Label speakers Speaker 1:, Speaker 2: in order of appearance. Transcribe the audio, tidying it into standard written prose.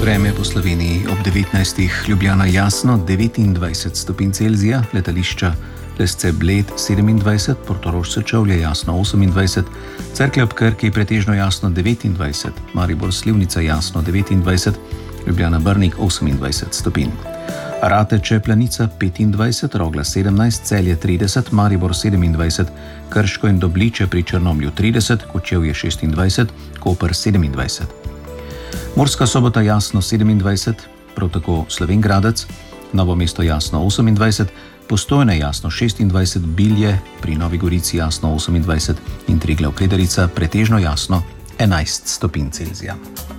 Speaker 1: Vreme po Sloveniji ob 19. Ljubljana jasno 29 stopinj Celzija, letališča Lesce Bled 27, Portorož Sečovlje jasno 28, Cerklje ob Krki pretežno jasno 29, Maribor Slivnica jasno 29, Ljubljana Brnik 28 stopinj. Rateče Planica 25, Rogla 17, Celje 30, Maribor 27, Krško in Dobliče pri Črnomlju 30, Kočevje 26, Koper 27. Murska Sobota jasno 27, prav tako Slovenj Gradec, Novo mesto jasno 28, Postojna jasno 26, Bilje pri Novi Gorici jasno 28 in Triglav Kredarica pretežno jasno 11 stopinj Celzija.